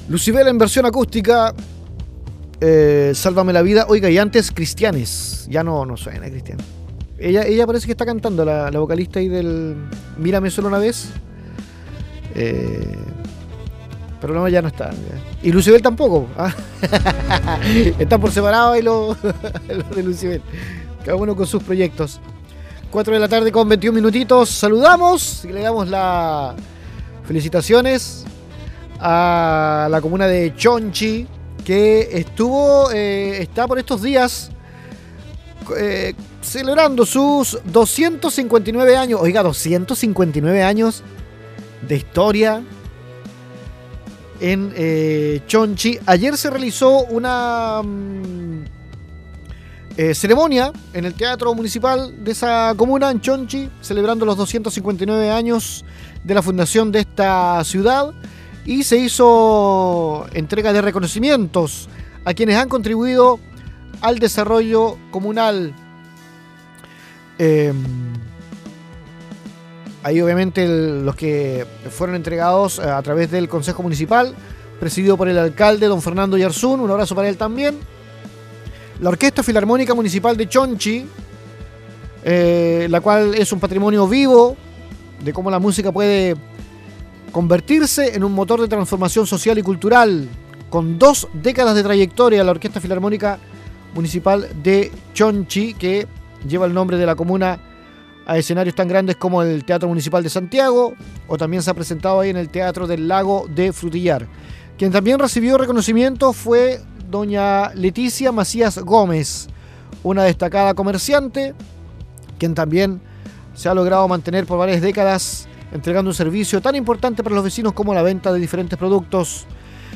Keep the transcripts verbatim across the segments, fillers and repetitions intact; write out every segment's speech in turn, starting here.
Lucibel en versión acústica. Eh, Sálvame la vida. Oiga, y antes Cristianes. Ya no, no suena Cristian. Ella, ella parece que está cantando, la, la vocalista ahí del Mírame solo una vez. Eh, pero no, ya no está. Y Lucibel tampoco. ¿Ah? Están por separado ahí los, los de Lucibel. Cada uno con sus proyectos. cuatro de la tarde con veintiún minutitos. Saludamos y le damos las felicitaciones a la comuna de Chonchi, que estuvo, eh, está por estos días eh, celebrando sus doscientos cincuenta y nueve años. Oiga, doscientos cincuenta y nueve años de historia en eh, Chonchi. Ayer se realizó una mm, eh, ceremonia en el Teatro Municipal de esa comuna, en Chonchi, celebrando los doscientos cincuenta y nueve años de la fundación de esta ciudad, y se hizo entrega de reconocimientos a quienes han contribuido al desarrollo comunal. Eh, Ahí obviamente el, los que fueron entregados a través del Consejo Municipal, presidido por el alcalde don Fernando Yarzún, un abrazo para él también. La Orquesta Filarmónica Municipal de Chonchi, eh, la cual es un patrimonio vivo de cómo la música puede convertirse en un motor de transformación social y cultural. Con dos décadas de trayectoria, la Orquesta Filarmónica Municipal de Chonchi, que lleva el nombre de la comuna a escenarios tan grandes como el Teatro Municipal de Santiago, o también se ha presentado ahí en el Teatro del Lago de Frutillar. Quien también recibió reconocimiento fue doña Leticia Macías Gómez, una destacada comerciante, quien también se ha logrado mantener por varias décadas entregando un servicio tan importante para los vecinos como la venta de diferentes productos.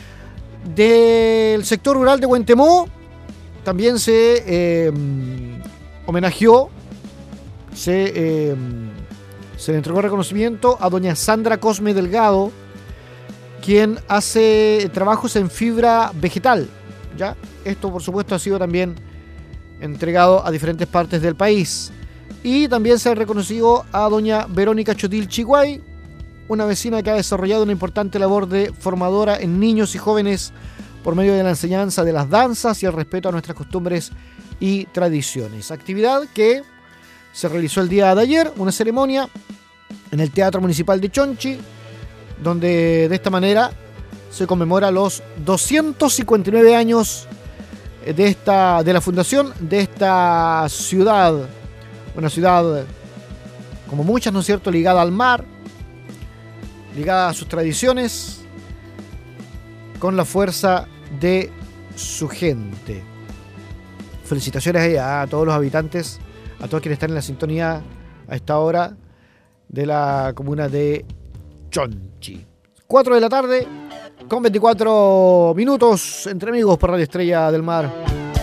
Del sector rural de Huentemó también se eh, homenajeó Se, eh, se le entregó reconocimiento a doña Sandra Cosme Delgado, quien hace trabajos en fibra vegetal. ¿Ya? Esto, por supuesto, ha sido también entregado a diferentes partes del país. Y también se ha reconocido a doña Verónica Chotil Chiguay, una vecina que ha desarrollado una importante labor de formadora en niños y jóvenes por medio de la enseñanza de las danzas y el respeto a nuestras costumbres y tradiciones. Actividad que se realizó el día de ayer, una ceremonia en el Teatro Municipal de Chonchi, donde de esta manera se conmemora los doscientos cincuenta y nueve años de, esta, de la fundación de esta ciudad. Una ciudad, como muchas, ¿no es cierto?, ligada al mar, ligada a sus tradiciones, con la fuerza de su gente. Felicitaciones a todos los habitantes, a todos quienes están en la sintonía a esta hora de la comuna de Chonchi. cuatro de la tarde con veinticuatro minutos, entre amigos por Radio Estrella del Mar.